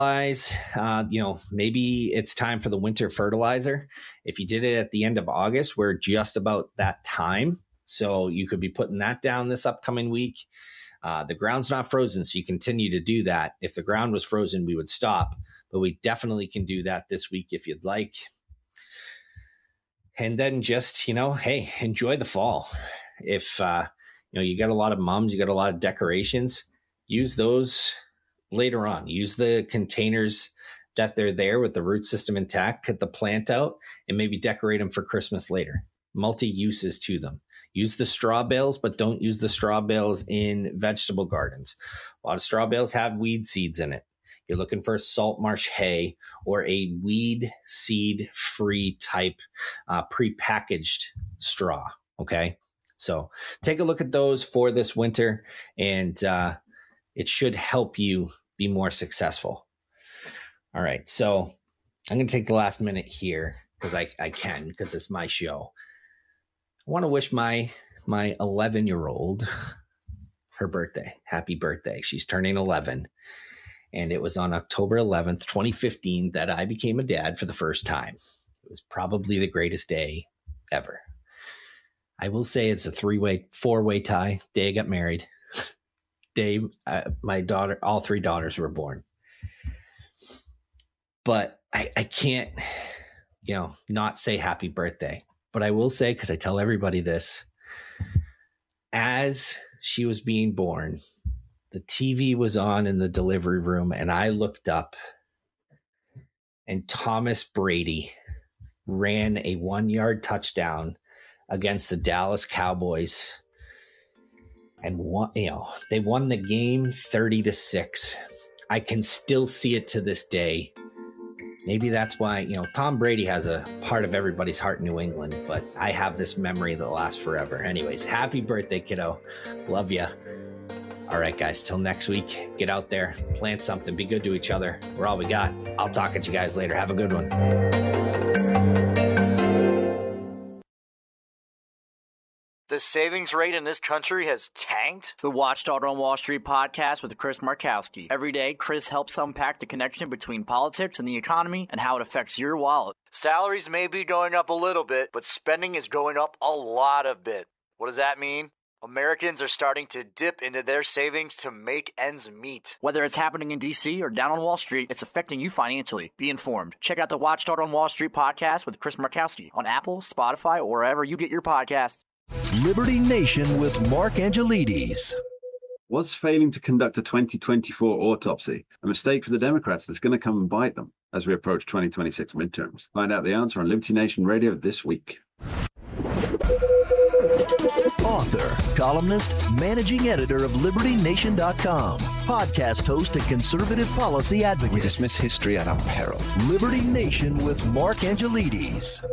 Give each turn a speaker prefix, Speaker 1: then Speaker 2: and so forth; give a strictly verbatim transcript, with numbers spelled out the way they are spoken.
Speaker 1: Uh, you know, maybe it's time for the winter fertilizer. If you did it at the end of August, we're just about that time. So you could be putting that down this upcoming week. Uh, the ground's not frozen, so you continue to do that. If the ground was frozen, we would stop, but we definitely can do that this week if you'd like. And then just, you know, hey, enjoy the fall. If, uh, you know, you got a lot of mums, you got a lot of decorations, use those later on. Use the containers that they're there with the root system intact, cut the plant out, and maybe decorate them for Christmas later. Multi-uses to them. Use the straw bales, but don't use the straw bales in vegetable gardens. A lot of straw bales have weed seeds in it. You're looking for a salt marsh hay or a weed seed free type uh, prepackaged straw. Okay. So take a look at those for this winter, and uh, it should help you be more successful. All right. So I'm going to take the last minute here because I, I can, because it's my show. I want to wish my my eleven year old her birthday. Happy birthday. She's turning eleven. And it was on October eleventh, twenty fifteen, that I became a dad for the first time. It was probably the greatest day ever. I will say it's a three-way, four-way tie. Day I got married. Day uh, my daughter, all three daughters were born. But I, I can't, you know, not say happy birthday. But I will say, because I tell everybody this, as she was being born, the T V was on in the delivery room, and I looked up, and Thomas Brady ran a one-yard touchdown against the Dallas Cowboys, and won, you know, they won the game thirty to six. I can still see it to this day. Maybe that's why, you know, Tom Brady has a part of everybody's heart in New England, but I have this memory that lasts forever. Anyways, happy birthday, kiddo. Love ya. All right, guys, till next week, get out there, plant something, be good to each other. We're all we got. I'll talk at you guys later. Have a good one.
Speaker 2: The savings rate in this country has tanked?
Speaker 3: The Watchdog on Wall Street podcast with Chris Markowski. Every day, Chris helps unpack the connection between politics and the economy and how it affects your wallet.
Speaker 2: Salaries may be going up a little bit, but spending is going up a lot of bit. What does that mean? Americans are starting to dip into their savings to make ends meet.
Speaker 3: Whether it's happening in D C or down on Wall Street, it's affecting you financially. Be informed. Check out the Watchdog on Wall Street podcast with Chris Markowski on Apple, Spotify, or wherever you get your podcasts.
Speaker 4: Liberty Nation with Mark Angelides.
Speaker 5: Was failing to conduct a twenty twenty-four autopsy a mistake for the Democrats that's going to come and bite them as we approach twenty twenty-six midterms? Find out the answer on Liberty Nation Radio this week.
Speaker 4: Author, columnist, managing editor of Liberty Nation dot com, podcast host and conservative policy advocate.
Speaker 6: We dismiss history at our peril.
Speaker 4: Liberty Nation with Mark Angelides.